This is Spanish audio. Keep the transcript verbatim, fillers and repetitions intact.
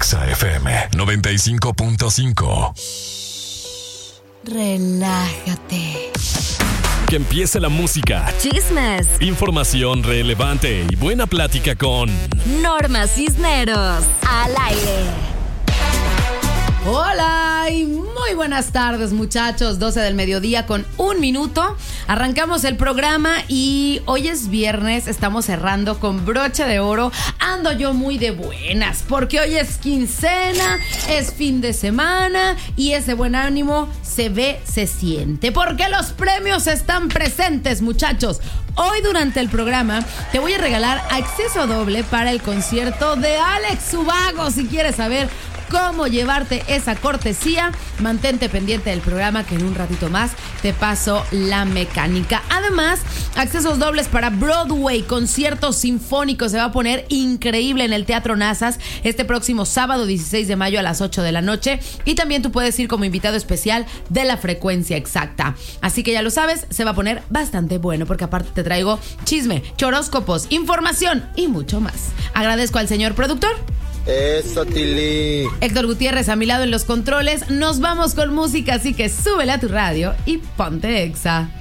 Exa F M noventa y cinco punto cinco. Relájate. Que empiece la música, Chismes, información relevante y buena plática con Norma Cisneros. Al aire. Hola y muy buenas tardes, muchachos. doce del mediodía con un minuto. Arrancamos el programa y hoy es viernes. Estamos cerrando con broche de oro. Ando yo muy de buenas porque hoy es quincena, es fin de semana y ese buen ánimo se ve, se siente. Porque los premios están presentes, muchachos. Hoy durante el programa te voy a regalar acceso doble para el concierto de Alex Ubago. Si quieres saber cómo llevarte esa cortesía, mantente pendiente del programa que en un ratito más te paso la mecánica. Además, accesos dobles para Broadway, concierto sinfónico. Se va a poner increíble en el Teatro Nazas este próximo sábado dieciséis de mayo a las ocho de la noche. Y también tú puedes ir como invitado especial de La Frecuencia Exacta. Así que ya lo sabes, se va a poner bastante bueno porque aparte te traigo chisme, choróscopos, información y mucho más. Agradezco al señor productor. Eso, Tili. Héctor Gutiérrez a mi lado en los controles. Nos vamos con música, así que súbele a tu radio y ponte Exa.